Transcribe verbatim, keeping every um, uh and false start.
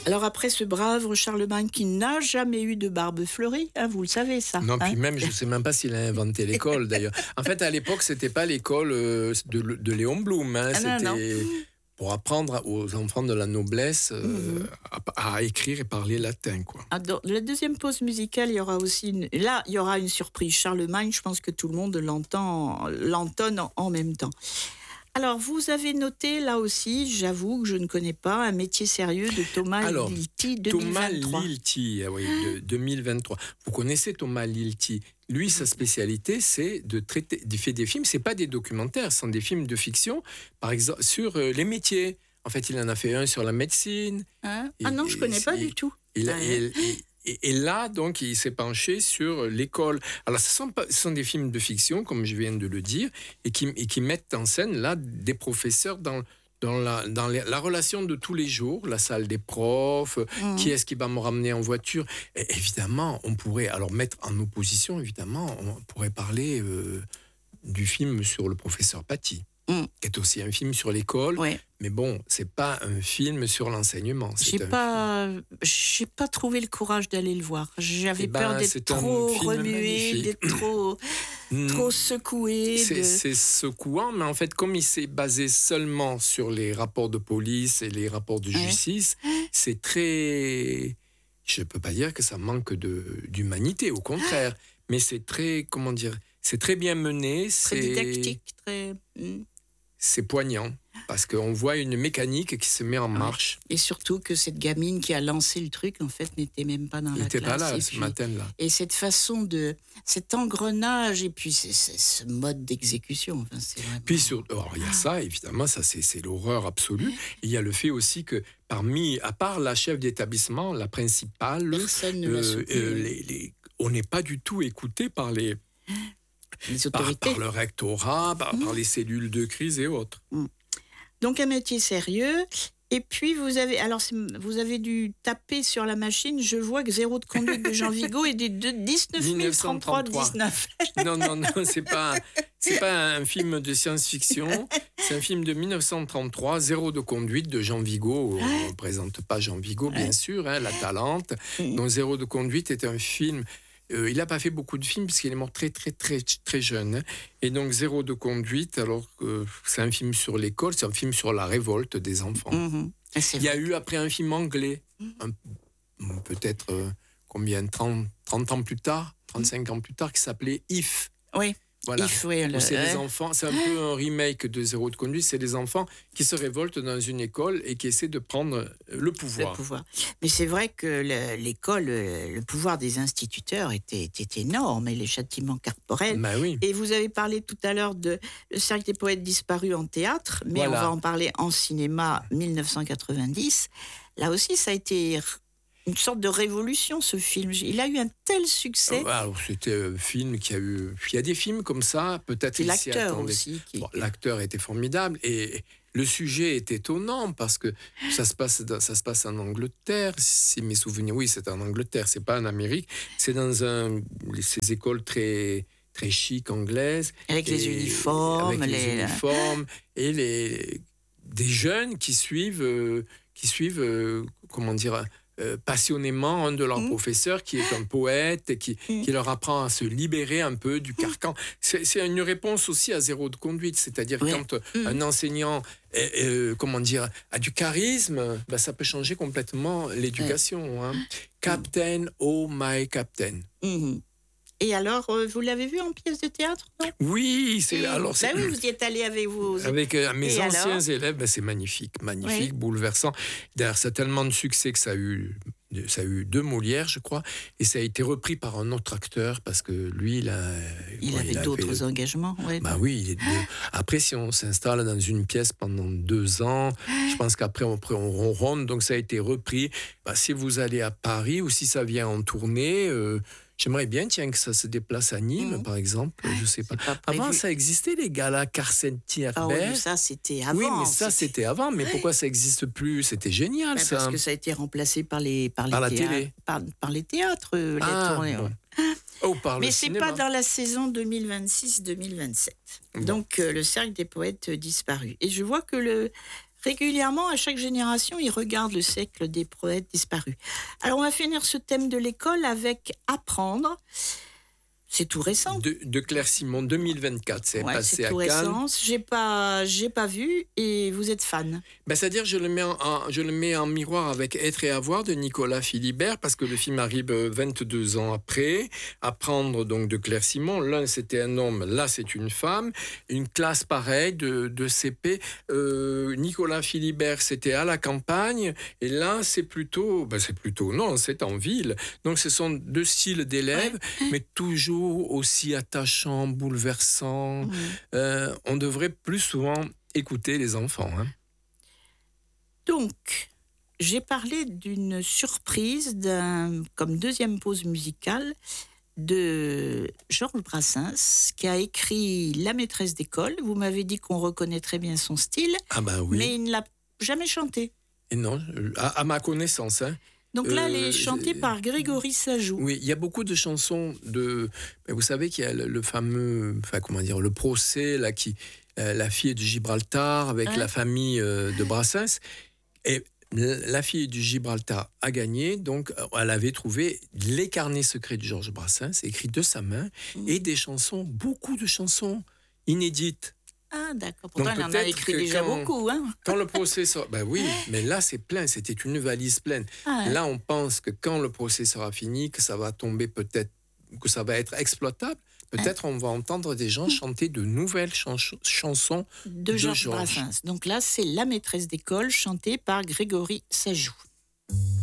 Alors après ce brave Charlemagne qui n'a jamais eu de barbe fleurie, hein, vous le savez ça. Non, hein puis même, je ne sais même pas s'il a inventé l'école d'ailleurs. En fait, à l'époque, ce n'était pas l'école euh, de, de Léon Blum. Hein. Ah, non, C'était non. pour apprendre aux enfants de la noblesse euh, Mhm. à, à écrire et parler latin, quoi. Ah, dans la deuxième pause musicale, il y aura aussi une... là, il y aura une surprise. Charlemagne, je pense que tout le monde l'entend, l'entonne en, en même temps. Alors, vous avez noté là aussi, j'avoue que je ne connais pas, un métier sérieux de Thomas Alors, Lilti deux mille vingt-trois. Thomas Lilti, ah oui, de deux mille vingt-trois. Vous connaissez Thomas Lilti. Lui, sa spécialité, c'est de traiter, de faire des films. C'est pas des documentaires, ce sont des films de fiction, par exemple sur euh, les métiers. En fait, il en a fait un sur la médecine. Hein Et- ah non, je et- connais pas et- du tout. Il, Ah, et, et- et là, donc, il s'est penché sur l'école. Alors, ce sont, pas, ce sont des films de fiction, comme je viens de le dire, et qui, et qui mettent en scène, là, des professeurs dans, dans, la, dans les- la relation de tous les jours, la salle des profs, Mhm. qui est-ce qui va me ramener en voiture. Et évidemment, on pourrait, alors mettre en opposition, évidemment, on pourrait parler euh, du film sur le professeur Paty, Mm. qui est aussi un film sur l'école. Ouais. Mais bon, c'est pas un film sur l'enseignement. c'est J'ai un pas, j'ai pas trouvé le courage d'aller le voir. J'avais Eh ben, peur d'être c'est un trop film remué, magnifique. d'être trop, film. trop secoué. C'est, de- c'est secouant, mais en fait, comme il s'est basé seulement sur les rapports de police et les rapports de Ouais. justice, c'est très... Je ne peux pas dire que ça manque de, d'humanité, au contraire. Mais c'est très, comment dire, c'est très bien mené. Très c'est, didactique, très. mm. c'est poignant, parce qu'on voit une mécanique qui se met en marche. Et surtout que cette gamine qui a lancé le truc, en fait, n'était même pas dans Il la n'était classe. pas là et ce puis- matin-là. Et cette façon de, cet engrenage et puis c'est, c'est ce mode d'exécution. Enfin, c'est vraiment... Puis sur, alors, il y a ça, évidemment, ça c'est, c'est l'horreur absolue. Et il y a le fait aussi que parmi, à part la chef d'établissement, la principale, Personne ne l'a euh, soutenu. euh, les- les- on n'est pas du tout écouté par les Les par, autorités. par le rectorat, par, par les cellules de crise et autres. Donc un métier sérieux. Et puis vous avez, alors c'est- vous avez dû taper sur la machine. Je vois que Zéro de conduite de Jean Vigo est de dix-neuf mille trente-trois dix-neuf. Non, non, non, c'est pas, c'est pas un film de science-fiction. C'est un film de dix-neuf cent trente-trois, Zéro de conduite de Jean Vigo. On ne présente pas Jean Vigo, bien Ouais. sûr, hein, la Talente. Mhm. Donc Zéro de conduite est un film. Euh, il n'a pas fait beaucoup de films puisqu'il est mort très très très très jeune. hein. Et donc Zéro de conduite, alors que c'est un film sur l'école, c'est un film sur la révolte des enfants. Mhm. Et c'est Il y a vrai. eu après un film anglais, un- peut-être euh, combien, trente, trente ans plus tard, trente-cinq ans plus tard, qui s'appelait If. Oui. Voilà. Il faut, le- Où c'est les ouais. enfants, c'est un peu un remake de Zéro de conduite, c'est les enfants qui se révoltent dans une école et qui essaient de prendre le pouvoir. Le pouvoir. Mais c'est vrai que le- l'école, le, le pouvoir des instituteurs était, était énorme et les châtiments corporels. Ben oui. Et vous avez parlé tout à l'heure de Le Cercle des Poètes disparus en théâtre, mais Voilà. on va en parler en cinéma mille neuf cent quatre-vingt-dix. Là aussi, ça a été une sorte de révolution, ce film. Il a eu un tel succès. Ah, alors, c'était un film qui a eu. Il y a des films comme ça, peut-être. Et il s'y l'acteur attendait. aussi. Qui... Bon, l'acteur était formidable et le sujet est étonnant parce que ça se passe, dans- ça se passe en Angleterre, si mes souvenirs. Oui, c'est en Angleterre, c'est pas en Amérique. C'est dans un, ces écoles très très chic anglaises. Avec les Et- uniformes, avec les les- uniformes et les des jeunes qui suivent, euh, qui suivent, euh, comment dire. euh, passionnément un de leurs Mmh. professeurs qui est un poète et qui, Mmh. qui leur apprend à se libérer un peu du carcan. C'est, c'est une réponse aussi à Zéro de conduite, c'est-à-dire Oui. quand Mmh. un enseignant est- est, euh, comment dire, a du charisme, ben, ça peut changer complètement l'éducation. hein. Captain, oh my captain. Mhm. Et alors, euh, vous l'avez vu en pièce de théâtre, non? Oui, c'est Et- alors c'est Ben oui, vous y êtes allé avec vos... avec euh, mes Et anciens alors élèves, ben, c'est magnifique, magnifique, Oui. bouleversant. D'ailleurs, ça a tellement de succès que ça a eu, ça a eu deux Molières, je crois, et ça a été repris par un autre acteur parce que lui, il, a, Il bon, avait d'autres engagements. Ouais. Bah oui, il est de- après, si on s'installe dans une pièce pendant deux ans, je pense qu'après, on, après, on ronronne, donc ça a été repris. Bah, si vous allez à Paris ou si ça vient en tournée, euh, j'aimerais bien tiens, que ça se déplace à Nîmes, Mhm. par exemple, je sais pas. C'est pas prévu. Avant, ça existait, les galas Carcenti Ah oui, Herbert. mais ça, c'était avant. Oui, mais ça, c'était avant. Mais pourquoi ça n'existe plus? C'était génial, Ben, ça. parce que ça a été remplacé par les, par les, Par la théâtres, télé. Par, par les théâtres. euh, les Ah, tournées, bon. ouais. Oh, par Mais le c'est cinéma. pas dans la saison deux mille vingt-six deux mille vingt-sept. Bon. Donc, euh, le cercle des poètes disparus. Et je vois que le Régulièrement, à chaque génération, ils regardent le siècle des poètes disparus. Alors, on va finir ce thème de l'école avec apprendre. C'est tout récent. De, de Claire Simon, deux mille vingt-quatre, c'est Ouais, passé c'est à tout Cannes. récent. J'ai pas, j'ai pas vu et vous êtes fan. Ben, c'est-à-dire, je le mets en, en- je le mets en miroir avec Être et avoir de Nicolas Philibert, parce que le film arrive euh, vingt-deux ans après. Apprendre donc de Claire Simon. L'un, c'était un homme, là, c'est une femme. Une classe pareille de, de C P. Euh, Nicolas Philibert, c'était à la campagne. Et là, c'est plutôt, ben, c'est plutôt, non, c'est en ville. Donc, ce sont deux styles d'élèves, mais toujours aussi attachants, bouleversants. Mmh. Euh, on devrait plus souvent écouter les enfants, hein. Donc, j'ai parlé d'une surprise, d'un, comme deuxième pause musicale, de Georges Brassens, qui a écrit La maîtresse d'école. Vous m'avez dit qu'on reconnaît très bien son style, Ah ben oui. mais il ne l'a jamais chanté. Et non, euh, à, à ma connaissance, hein. Donc là, elle Euh, est chantée j'ai- par Grégory Sajou. Oui, il y a beaucoup de chansons de. Ben, vous savez qu'il y a le, le fameux, enfin comment dire, le procès là qui, euh, la fille de Gibraltar avec Ouais. la famille euh, de Brassens. Et la fille du Gibraltar a gagné, donc elle avait trouvé les carnets secrets de Georges Brassens, écrits de sa main, Mmh. et des chansons, beaucoup de chansons inédites. Ah, d'accord. Pourtant, Donc il en a peut-être écrit que déjà quand- beaucoup. Hein. Quand le procès sera... Ben oui, mais là c'est plein, c'était une valise pleine. Ah, Là on pense que quand le procès sera fini, que ça va tomber peut-être, que ça va être exploitable, peut-être on va entendre des gens chanter de nouvelles chan- chansons. de de Georges Georges. Brassens. Donc là, c'est La maîtresse d'école, chantée par Grégory Sajou.